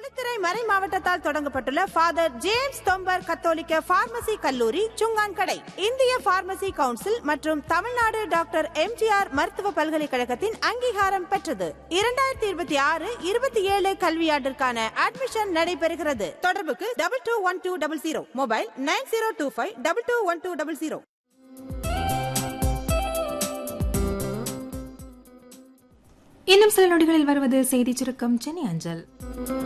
குளித்துறை மறை மாவட்டத்தால் தொடங்கப்பட்டுள்ள father James தொம்பர் கத்தோலிக்க பார்மசி கல்லூரி சுங்கான்கடை இந்திய பார்மசி கவுன்சில் மற்றும் தமிழ்நாடு டாக்டர் எம்ஜிஆர் மருத்துவ பல்கலைக்கழகத்தின் அங்கீகாரம் பெற்றது. 2026-27 கல்வியாண்டிற்கான அட்மிஷன் நடைபெறுகிறது. தொடர்புக்கு 221200, மொபைல் 9025221200. இன்னும் சில நொடிகளில் வருவது செய்தி சுருக்கம் சென்னை அஞ்சல்.